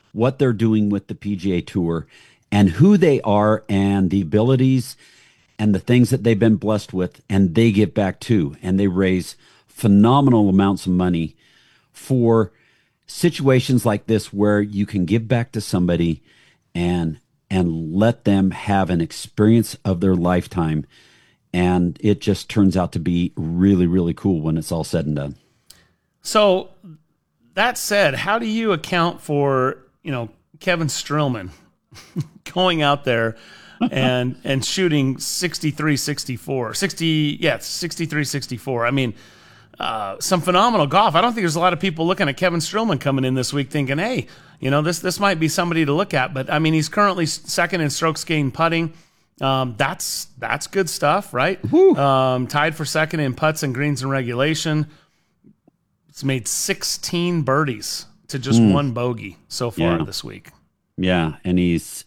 what they're doing with the PGA Tour and who they are and the abilities and the things that they've been blessed with, and they give back too. And they raise phenomenal amounts of money for situations like this where you can give back to somebody and let them have an experience of their lifetime. And it just turns out to be really, really cool when it's all said and done. So that said, how do you account for, Kevin Streelman going out there and shooting 63-64, 63-64? I mean, some phenomenal golf. I don't think there's a lot of people looking at Kevin Streelman coming in this week thinking, hey, this might be somebody to look at. But I mean, he's currently second in strokes gained putting. That's good stuff, right? Tied for second in putts and greens in regulation. It's made 16 birdies to just one bogey so far this week. Yeah, and he's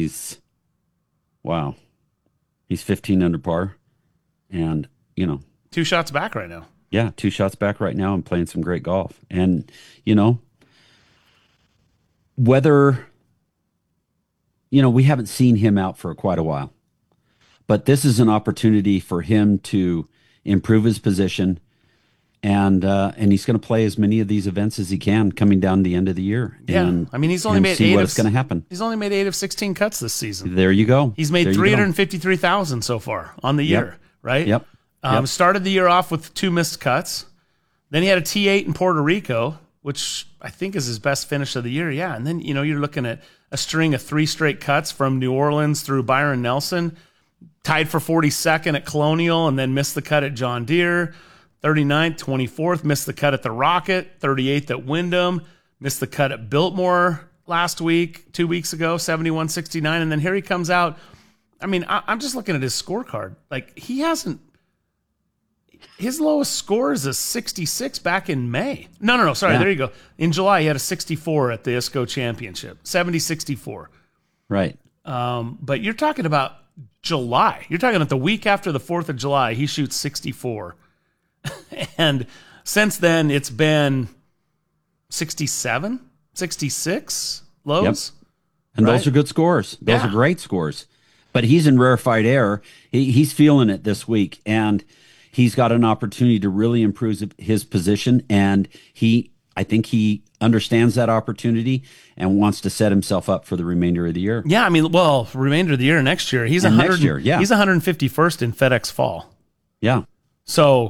wow. He's 15 under par and, 2 shots back right now. Yeah, 2 shots back right now and playing some great golf. And, whether, we haven't seen him out for quite a while, but this is an opportunity for him to improve his position. And he's going to play as many of these events as he can coming down the end of the year. Yeah, and, I mean, he's only made see what's going to happen. He's only made 8 of 16 cuts this season. There you go. He's made 353,000 so far on the year, right? Yep. Started the year off with 2 missed cuts. Then he had a T8 in Puerto Rico, which I think is his best finish of the year. Yeah, and then you're looking at a string of 3 straight cuts from New Orleans through Byron Nelson, tied for 42nd at Colonial, and then missed the cut at John Deere. 39th, 24th, missed the cut at the Rocket. 38th at Wyndham, missed the cut at Biltmore last week, 2 weeks ago, 71, 69. And then here he comes out. I mean, I'm just looking at his scorecard. Like, his lowest score is a 66 back in May. No, sorry, There you go. In July, he had a 64 at the ISCO Championship, 70-64. Right. But you're talking about July. You're talking about the week after the 4th of July, he shoots 64. And since then, it's been 67, 66 lows. Yep. And those are good scores. Those are great scores. But he's in rarefied air. He's feeling it this week. And he's got an opportunity to really improve his position. And I think he understands that opportunity and wants to set himself up for the remainder of the year. Yeah, I mean, remainder of the year, next year. He's next year, He's 151st in FedEx Fall. Yeah. So,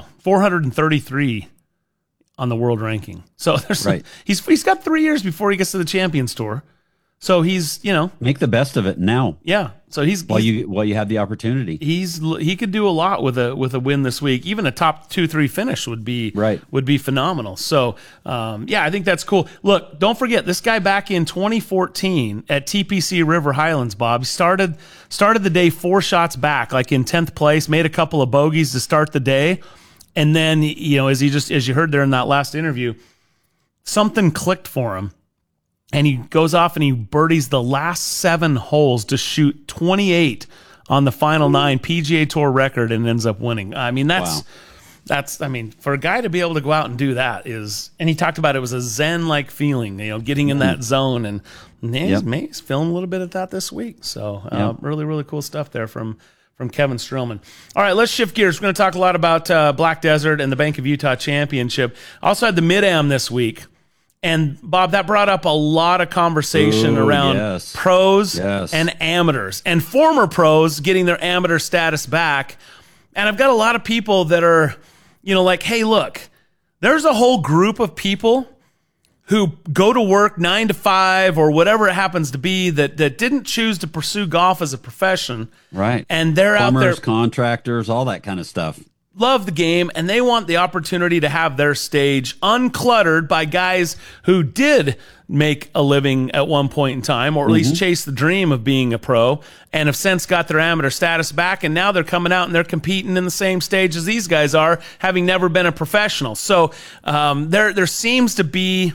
433 on the world ranking. So he's got 3 years before he gets to the Champions Tour. So he's, make the best of it now. Yeah. So while you have the opportunity. He could do a lot with a win this week. Even a top 2-3 finish would be phenomenal. So I think that's cool. Look, don't forget this guy back in 2014 at TPC River Highlands, Bob. He started the day 4 shots back, like in 10th place, made a couple of bogeys to start the day. And then, as you heard there in that last interview, something clicked for him. And he goes off and he birdies the last 7 holes to shoot 28 on the final 9 PGA Tour record and ends up winning. I mean, that's for a guy to be able to go out and do that is, and he talked about it was a Zen-like feeling, getting in that zone, and he's feeling a little bit of that this week. So really, really cool stuff there from Kevin Streelman. All right, let's shift gears. We're going to talk a lot about Black Desert and the Bank of Utah Championship. Also had the Mid-Am this week. And, Bob, that brought up a lot of conversation around pros and amateurs and former pros getting their amateur status back. And I've got a lot of people that are, like, hey, look, there's a whole group of people who go to work 9 to 5 or whatever it happens to be that didn't choose to pursue golf as a profession. Right. And they're Plumbers, out there. Contractors, all that kind of stuff. Love the game, and they want the opportunity to have their stage uncluttered by guys who did make a living at one point in time, or at least chase the dream of being a pro, and have since got their amateur status back, and now they're coming out and they're competing in the same stage as these guys are, having never been a professional. So there seems to be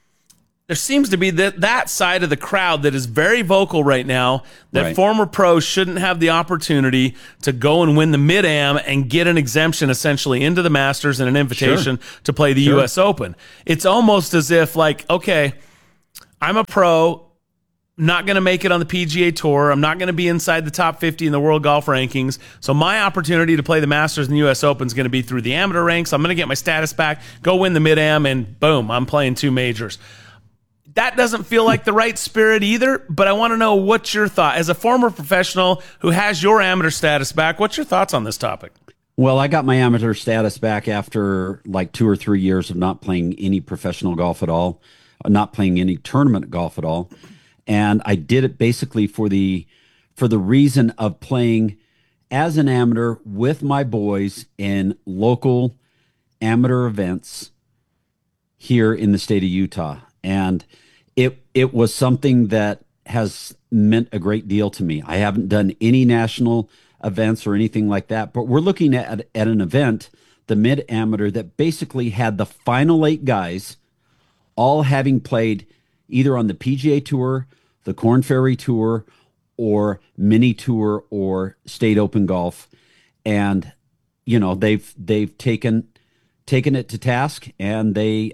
that side of the crowd that is very vocal right now that former pros shouldn't have the opportunity to go and win the Mid-Am and get an exemption essentially into the Masters and an invitation to play the U.S. Open. It's almost as if, like, okay, I'm a pro, not going to make it on the PGA Tour. I'm not going to be inside the top 50 in the world golf rankings. So my opportunity to play the Masters and the U.S. Open is going to be through the amateur ranks. I'm going to get my status back, go win the Mid-Am, and boom, I'm playing 2 majors. That doesn't feel like the right spirit either, but I want to know what's your thought. As a former professional who has your amateur status back, what's your thoughts on this topic? Well, I got my amateur status back after like 2 or 3 years of not playing any professional golf at all, not playing any tournament golf at all. And I did it basically for the reason of playing as an amateur with my boys in local amateur events here in the state of Utah. And it was something that has meant a great deal to me. I haven't done any national events or anything like that, but we're looking at an event, the Mid-Amateur, that basically had the final 8 guys all having played either on the PGA Tour, the Korn Ferry Tour, or Mini Tour, or State Open Golf. And, you know, they've taken it to task, and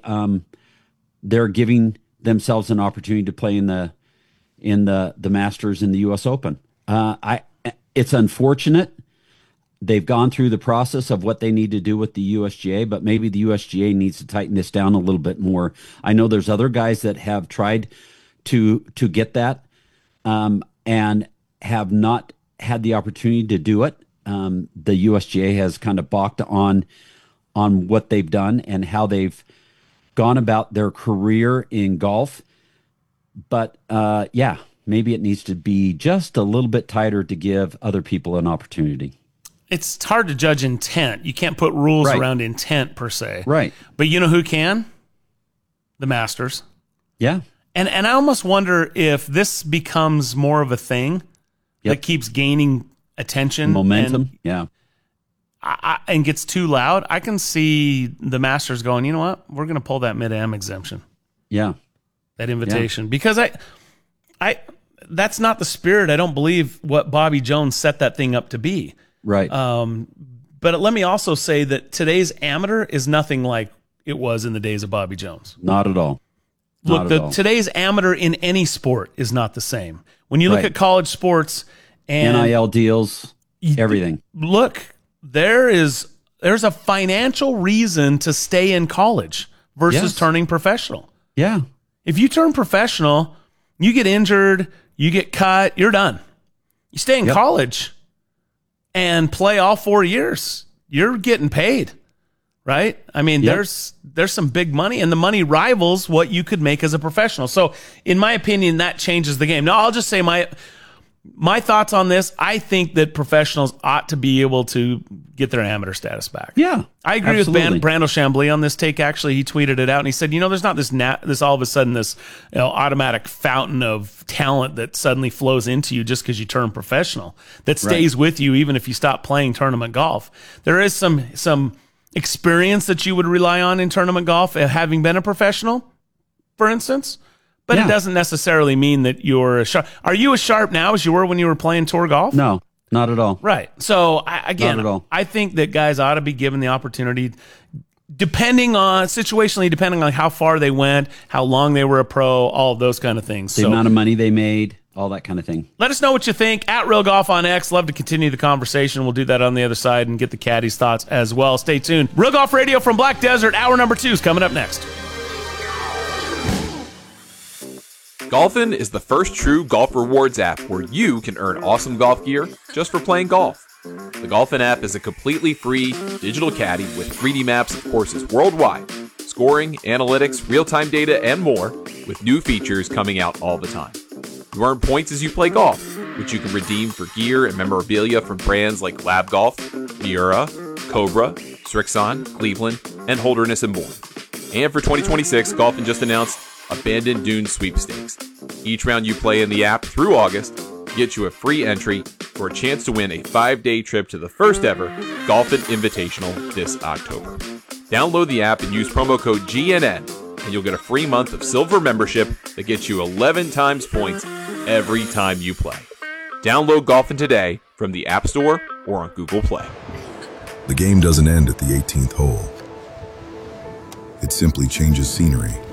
they're giving themselves an opportunity to play in the Masters in the U.S. Open. It's unfortunate. They've gone through the process of what they need to do with the USGA, but maybe the USGA needs to tighten this down a little bit more. I know there's other guys that have tried to get that and have not had the opportunity to do it. The USGA has kind of balked on what they've done and how they've gone about their career in golf. But yeah, maybe it needs to be just a little bit tighter to give other people an opportunity. It's hard to judge intent. You can't put rules around intent per se. Right. But you know who can? The Masters. Yeah. And I almost wonder if this becomes more of a thing that keeps gaining attention. Momentum. And gets too loud. I can see the Masters going, you know what? We're going to pull that Mid-Am exemption. Yeah. That invitation. Because I that's not the spirit. I don't believe what Bobby Jones set that thing up to be. Right. But let me also say that today's amateur is nothing like it was in the days of Bobby Jones. Not at all. Look, today's amateur in any sport is not the same. When you look at college sports and NIL deals, everything. Look, there's a financial reason to stay in college versus turning professional. Yeah. If you turn professional, you get injured, you get cut, you're done. You stay in college and play all 4 years, you're getting paid, right? I mean, there's some big money, and the money rivals what you could make as a professional. So, in my opinion, that changes the game. Now, I'll just say my thoughts on this. I think that professionals ought to be able to get their amateur status back. Yeah, I agree with Brandel Chambly on this take. Actually, he tweeted it out and he said, there's not this all of a sudden this automatic fountain of talent that suddenly flows into you just because you turn professional that stays with you even if you stop playing tournament golf. There is some experience that you would rely on in tournament golf, having been a professional, for instance. But it doesn't necessarily mean that you're as sharp. Are you as sharp now as you were when you were playing tour golf? No, not at all. Right. So, I think that guys ought to be given the opportunity, situationally, depending on how far they went, how long they were a pro, all of those kind of things. The amount of money they made, all that kind of thing. Let us know what you think at Real Golf on X. Love to continue the conversation. We'll do that on the other side and get the caddies' thoughts as well. Stay tuned. Real Golf Radio from Black Desert, hour number 2 is coming up next. Golfin is the first true golf rewards app where you can earn awesome golf gear just for playing golf. The Golfin app is a completely free digital caddy with 3D maps of courses worldwide, scoring, analytics, real-time data, and more, with new features coming out all the time. You earn points as you play golf, which you can redeem for gear and memorabilia from brands like Lab Golf, Miura, Cobra, Strixon, Cleveland, and Holderness and more. And for 2026, Golfin just announced Abandoned Dunes Sweepstakes. Each round you play in the app through August gets you a free entry for a chance to win a 5-day trip to the first ever Golfin Invitational this October. Download the app and use promo code GNN, and you'll get a free month of silver membership that gets you 11 times points every time you play. Download Golfin today from the App Store or on Google Play. The game doesn't end at the 18th hole. It simply changes scenery.